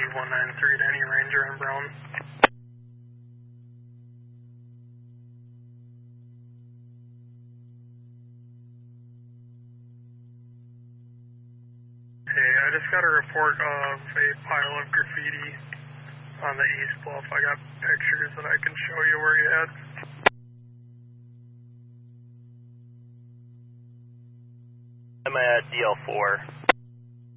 193 to any Ranger on Brown. Hey, I just got a report of a pile of graffiti on the East Bluff. I got pictures that I can show you where you at. I'm at DL4.